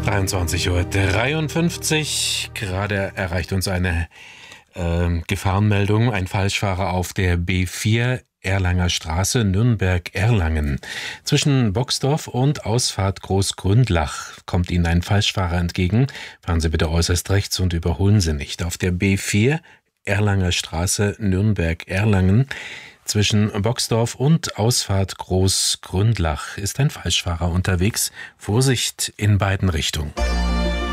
23:53 Uhr. Gerade erreicht uns eine Gefahrenmeldung. Ein Falschfahrer auf der B4 Erlanger Straße, Nürnberg-Erlangen. Zwischen Boxdorf und Ausfahrt Großgründlach kommt Ihnen ein Falschfahrer entgegen. Fahren Sie bitte äußerst rechts und überholen Sie nicht. Auf der B4 Erlanger Straße, Nürnberg-Erlangen. Zwischen Boxdorf und Ausfahrt Großgründlach ist ein Falschfahrer unterwegs. Vorsicht in beiden Richtungen.